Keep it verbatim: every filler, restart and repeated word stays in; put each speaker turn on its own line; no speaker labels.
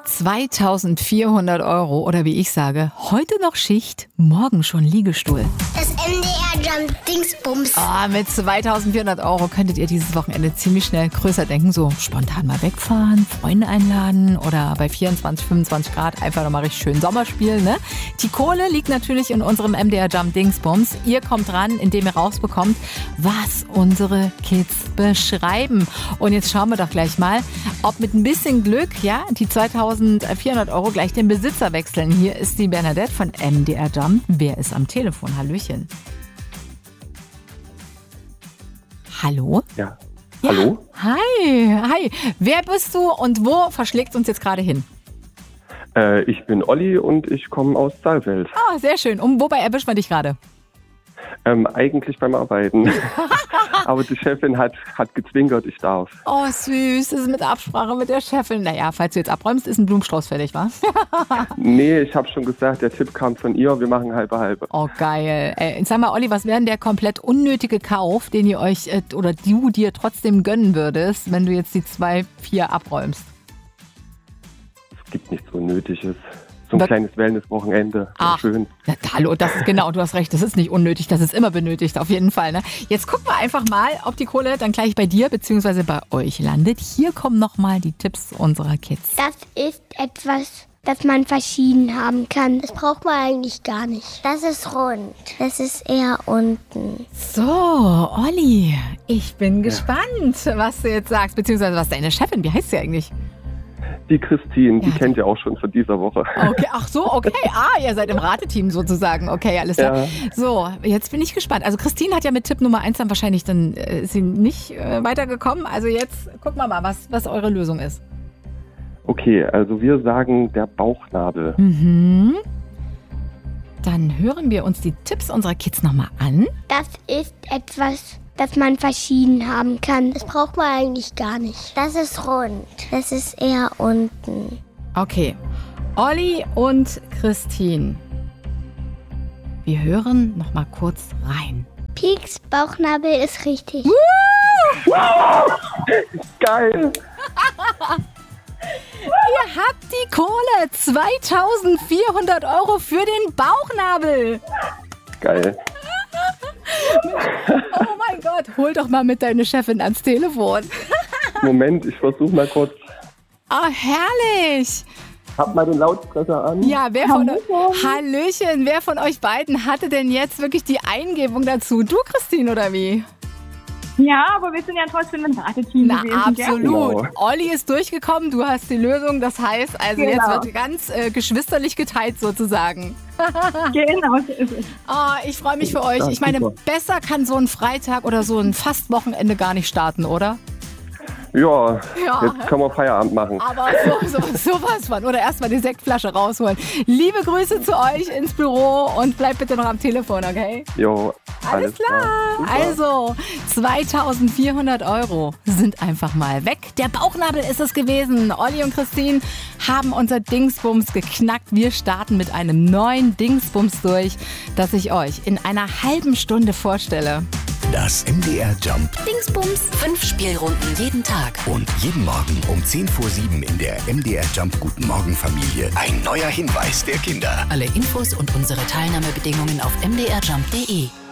zweitausendvierhundert Euro oder wie ich sage, heute noch Schicht, morgen schon Liegestuhl.
Das M D R Jump Dingsbums.
Oh, mit zweitausendvierhundert Euro könntet ihr dieses Wochenende ziemlich schnell größer denken. So spontan mal wegfahren, Freunde einladen oder bei vierundzwanzig, fünfundzwanzig Grad einfach nochmal richtig schön Sommer spielen. Ne? Die Kohle liegt natürlich in unserem M D R Jump Dingsbums. Ihr kommt dran, indem ihr rausbekommt, was unsere Kids beschreiben. Und jetzt schauen wir doch gleich mal, ob mit ein bisschen Glück, ja, die zweitausendvierhundert Euro gleich den Besitzer wechseln. Hier ist die Bernadette von M D R Jump. Wer ist am Telefon? Hallöchen. Hallo?
Ja.
Ja.
Hallo?
Hi, hi. Wer bist du und wo verschlägt uns jetzt gerade hin?
Äh, ich bin Olli und ich komme aus Saalfeld.
Ah, sehr schön. Und wobei erwischt man dich gerade?
Ähm, eigentlich beim Arbeiten. Aber die Chefin hat, hat gezwinkert, ich darf.
Oh, süß. Das ist mit Absprache mit der Chefin. Naja, falls du jetzt abräumst, ist ein Blumenstrauß fertig, wa?
Nee, ich habe schon gesagt, der Tipp kam von ihr, wir machen halbe halbe.
Oh, geil. Ey, sag mal, Olli, was wäre denn der komplett unnötige Kauf, den ihr euch äh, oder du dir trotzdem gönnen würdest, wenn du jetzt die zwei, vier abräumst?
Es gibt nichts Unnötiges. So ein
Das-
kleines Wellness-Wochenende.
Ach,
Schön.
na, hallo, das ist genau, du hast recht, das ist nicht unnötig, das ist immer benötigt, auf jeden Fall. Ne? Jetzt gucken wir einfach mal, ob die Kohle dann gleich bei dir bzw. bei euch landet. Hier kommen nochmal die Tipps unserer Kids.
Das ist etwas, das man verschieden haben kann. Das braucht man eigentlich gar nicht. Das ist rund. Das ist eher unten.
So, Olli, ich bin gespannt, was du jetzt sagst, beziehungsweise was deine Chefin, wie heißt sie eigentlich?
Die Christine, die
Ja.
kennt ihr auch schon von dieser Woche.
Okay, ach so, okay. Ah, ihr seid im Rateteam sozusagen. Okay, alles klar.
Ja.
So, jetzt bin ich gespannt. Also Christine hat ja mit Tipp Nummer eins dann wahrscheinlich dann äh, ist sie nicht äh, weitergekommen. Also jetzt gucken wir mal, was, was eure Lösung ist.
Okay, also wir sagen der Bauchnabel.
Mhm. Dann hören wir uns die Tipps unserer Kids nochmal an.
Das ist etwas, das man verschieden haben kann. Das braucht man eigentlich gar nicht. Das ist rund. Das ist eher unten.
Okay, Olli und Christine. Wir hören nochmal kurz rein.
Pieks Bauchnabel ist richtig.
Geil!
Ihr habt die Kohle. zweitausendvierhundert Euro für den Bauchnabel.
Geil.
Oh mein Gott, hol doch mal mit deiner Chefin ans Telefon.
Moment, ich versuche mal kurz.
Oh, herrlich.
Hab mal den Lautsprecher an.
Ja, wer von euch, Hallöchen, wer von euch beiden hatte denn jetzt wirklich die Eingebung dazu? Du, Christine, oder wie?
Ja, aber wir sind ja trotzdem ein Rateteam
Na,
gewesen,
absolut.
Genau.
Olli ist durchgekommen, du hast die Lösung. Das heißt, also
Genau.
jetzt wird ganz äh, geschwisterlich geteilt sozusagen.
gell? Genau, so ist es.
Oh, ich freue mich für euch.
Ja,
Ich meine,
super.
besser kann so ein Freitag oder so ein Fastwochenende gar nicht starten, oder?
Ja,
Ja.
jetzt können wir Feierabend machen.
Aber so, so, sowas von. Oder erstmal die Sektflasche rausholen. Liebe Grüße zu euch ins Büro und bleibt bitte noch am Telefon, okay?
Jo,
Alles,
alles
klar.
Super.
Also, zweitausendvierhundert Euro sind einfach mal weg. Der Bauchnabel ist es gewesen. Olli und Christine haben unser Dingsbums geknackt. Wir starten mit einem neuen Dingsbums durch, das ich euch in einer halben Stunde vorstelle.
Das M D R Jump
Dingsbums, fünf Spielrunden jeden Tag.
und jeden Morgen um zehn vor sieben in der M D R Jump Guten Morgen Familie ein neuer Hinweis der Kinder.
Alle Infos und unsere Teilnahmebedingungen auf m d r jump punkt d e.